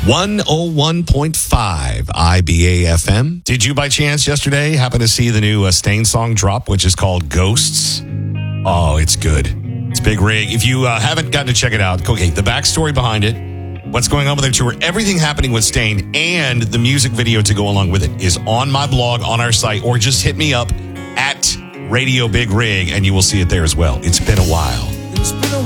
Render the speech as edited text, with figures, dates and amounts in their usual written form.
101.5 IBA FM. Did you by chance yesterday happen to see the new Stain song drop, which is called Ghosts? Oh, it's good. It's Big Rig. If you haven't gotten to check it out, okay, the backstory behind it, what's going on with their tour, everything happening with Stain, and the music video to go along with it is on my blog, on our site, or just hit me up at Radio Big Rig, and you will see it there as well. It's been a while. It's been a